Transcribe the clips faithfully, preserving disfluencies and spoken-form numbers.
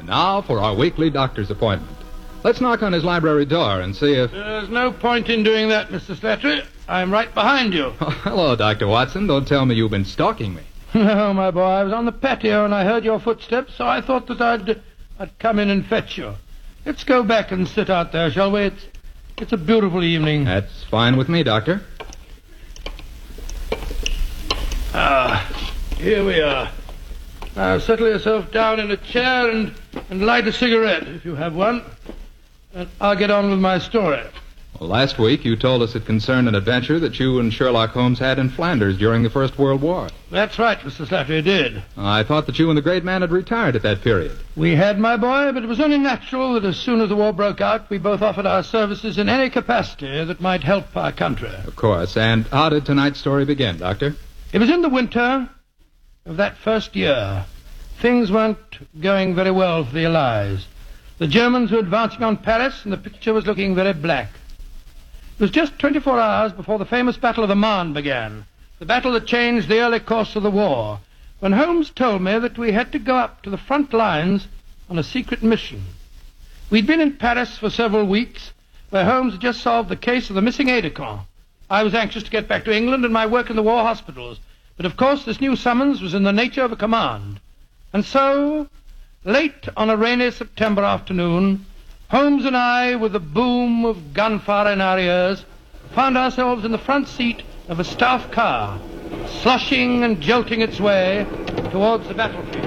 now for our weekly doctor's appointment. Let's knock on his library door and see if... There's no point in doing that, Mister Slattery. I'm right behind you. Oh, hello, Doctor Watson. Don't tell me you've been stalking me. No, my boy. I was on the patio and I heard your footsteps, so I thought that I'd, I'd come in and fetch you. Let's go back and sit out there, shall we? It's, it's a beautiful evening. That's fine with me, Doctor. Ah, here we are. Now settle yourself down in a chair and, and light a cigarette, if you have one. And I'll get on with my story. Well, last week you told us it concerned an adventure that you and Sherlock Holmes had in Flanders during the First World War. That's right, Mister Slattery, did. I thought that you and the great man had retired at that period. We had, my boy, but it was only natural that as soon as the war broke out, we both offered our services in any capacity that might help our country. Of course. And how did tonight's story begin, Doctor? It was in the winter of that first year. Things weren't going very well for the Allies. The Germans were advancing on Paris, and the picture was looking very black. It was just twenty-four hours before the famous Battle of the Marne began, the battle that changed the early course of the war, when Holmes told me that we had to go up to the front lines on a secret mission. We'd been in Paris for several weeks, where Holmes had just solved the case of the missing aide-de-camp. I was anxious to get back to England and my work in the war hospitals, but of course this new summons was in the nature of a command. And so, late on a rainy September afternoon, Holmes and I, with the boom of gunfire in our ears, found ourselves in the front seat of a staff car, sloshing and jolting its way towards the battlefield.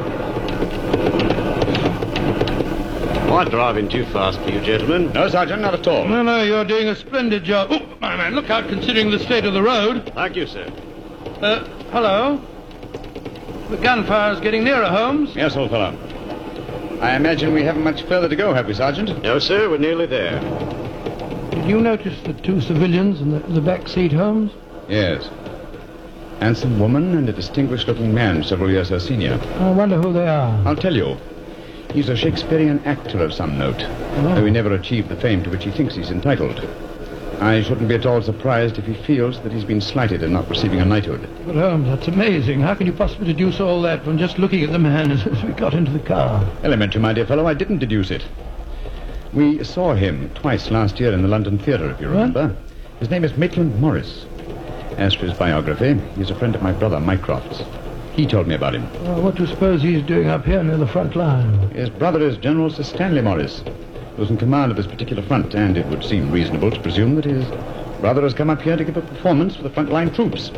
Am I driving too fast for you, gentlemen? No, Sergeant, not at all. No, no, you're doing a splendid job. Oh, my man, look out, considering the state of the road. Thank you, sir. Uh, hello? The gunfire's getting nearer, Holmes. Yes, old fellow. I imagine we haven't much further to go, have we, Sergeant? No, sir, we're nearly there. Did you notice the two civilians in the, the back seat, Holmes? Yes. Handsome woman and a distinguished-looking man several years her senior. I wonder who they are. I'll tell you. He's a Shakespearean actor of some note, Oh. though he never achieved the fame to which he thinks he's entitled. I shouldn't be at all surprised if he feels that he's been slighted in not receiving a knighthood. But, Holmes, that's amazing. How can you possibly deduce all that from just looking at the man as, as we got into the car? Elementary, my dear fellow, I didn't deduce it. We saw him twice last year in the London Theatre, if you remember. What? His name is Maitland Morris. As for his biography, he's a friend of my brother, Mycroft's. He told me about him. Well, what do you suppose he's doing up here near the front line? His brother is General Sir Stanley Morris, who was in command of this particular front, and it would seem reasonable to presume that his brother has come up here to give a performance for the front-line troops.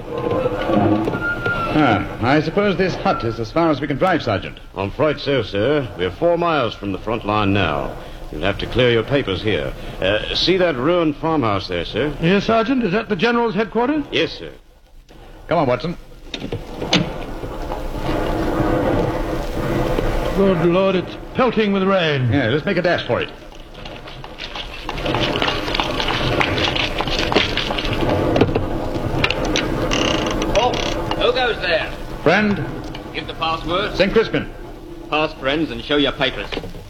Ah, I suppose this hut is as far as we can drive, Sergeant. I'm afraid so, sir. We're four miles from the front line now. You'll have to clear your papers here. Uh, see that ruined farmhouse there, sir? Yes, Sergeant? Is that the General's headquarters? Yes, sir. Come on, Watson. Good Lord, it's pelting with rain. Yeah, let's make a dash for it. Oh, who goes there? Friend, Give the password. Saint Crispin. Pass, friends, and show your papers.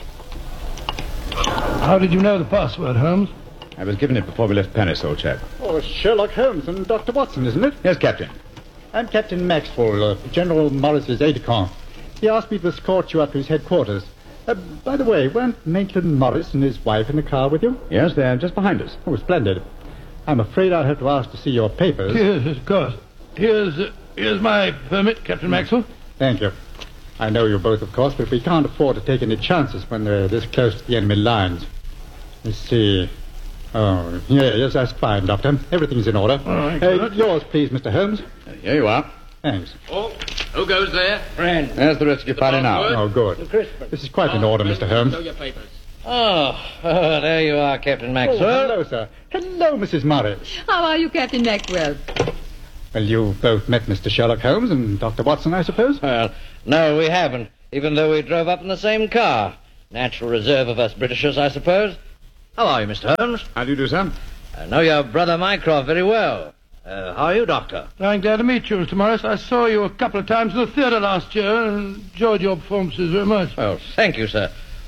How did you know the password, Holmes? I was given it before we left Paris, old chap. Oh, it's Sherlock Holmes and Doctor Watson, isn't it? Yes, Captain. I'm Captain Maxwell, uh, General Morris's aide-de-camp. He asked me to escort you up to his headquarters. Uh, by the way, weren't Maitland Morris and his wife in the car with you? Yes, they're just behind us. Oh, splendid. I'm afraid I'll have to ask to see your papers. Yes, of course. Here's, uh, here's my permit, Captain Maxwell. Thank you. I know you both, of course, but we can't afford to take any chances when they're this close to the enemy lines. Let's see. Oh, yeah, yes, that's fine, Doctor. Everything's in order. All right, Uh, good. yours, please, Mister Holmes. Here you are. Thanks. Oh, who goes there? Friend. There's the rest of your party now. password? Oh, good. This is quite in order, Mister Holmes. Show your papers. Oh, oh, there you are, Captain Oh, Maxwell. hello, sir. Hello, Missus Morris. How are you, Captain Maxwell? Well, you've both met Mister Sherlock Holmes and Doctor Watson, I suppose? Well, no, we haven't, even though we drove up in the same car. Natural reserve of us Britishers, I suppose. How are you, Mister Holmes? How do you do, sir? I know your brother Mycroft very well. Uh, how are you, Doctor? I'm glad to meet you, Mister Morris. I saw you a couple of times in the theatre last year and enjoyed your performances very much. Well, thank you, sir.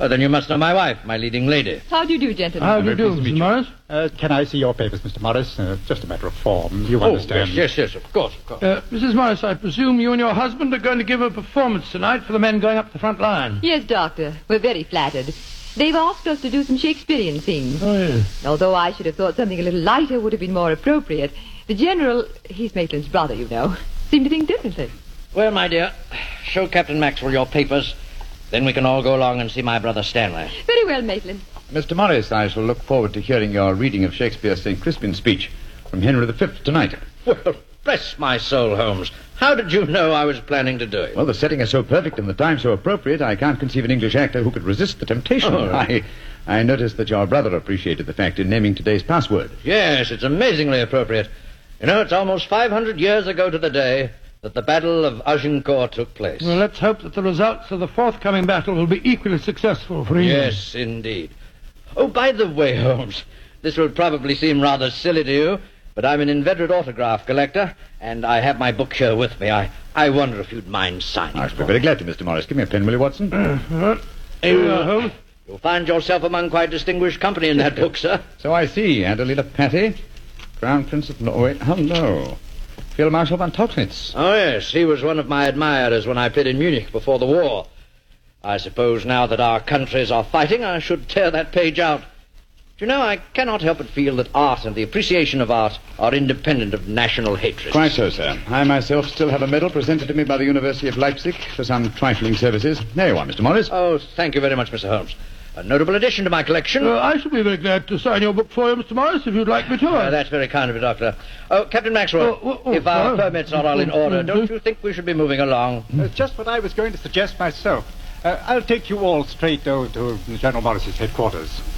Oh, then you must know my wife, my leading lady. How do you do, gentlemen? How do you very do, pleased to meet Mister you. Morris? Uh, can I see your papers, Mister Morris? Uh, just a matter of form. You Oh, understand. yes, yes, yes, of course, of course. Uh, Missus Morris, I presume you and your husband are going to give a performance tonight for the men going up the front line. Yes, Doctor. We're very flattered. They've asked us to do some Shakespearean things. Oh, yes. Although I should have thought something a little lighter would have been more appropriate. The General, he's Maitland's brother, you know, seemed to think differently. Well, my dear, show Captain Maxwell your papers. Then we can all go along and see my brother Stanley. Very well, Maitland. Mister Morris, I shall look forward to hearing your reading of Shakespeare's Saint Crispin's speech from Henry the Fifth tonight. Well, bless my soul, Holmes. How did you know I was planning to do it? Well, the setting is so perfect and the time so appropriate, I can't conceive an English actor who could resist the temptation. Oh, right. I, I noticed that your brother appreciated the fact in naming today's password. Yes, it's amazingly appropriate. You know, it's almost five hundred years ago to the day that the Battle of Agincourt took place. Well, let's hope that the results of the forthcoming battle will be equally successful for England. Yes, indeed. Oh, by the way, Holmes, this will probably seem rather silly to you, but I'm an inveterate autograph collector, and I have my book here with me. I, I wonder if you'd mind signing I it shall for be very me. glad to, Mister Morris. Give me a pen, will you, Watson? Here we are, Holmes. You'll find yourself among quite distinguished company in that book, sir. So I see. Adelina Patti, Crown Prince of Norway. Hello. Field Marshal von Tauchnitz. Oh, yes, he was one of my admirers when I played in Munich before the war. I suppose now that our countries are fighting, I should tear that page out. Do you know, I cannot help but feel that art and the appreciation of art are independent of national hatred. Quite so, sir. I myself still have a medal presented to me by the University of Leipzig for some trifling services. There you are, Mister Morris. Oh, thank you very much, Mister Holmes. A notable addition to my collection. Uh, I shall be very glad to sign your book for you, Mister Morris, if you'd like me to. Uh, that's very kind of you, Doctor. Oh, Captain Maxwell, Oh, oh, oh, if our oh. permits are all in order, don't you think we should be moving along? Uh, just what I was going to suggest myself. Uh, I'll take you all straight over to General Morris's headquarters.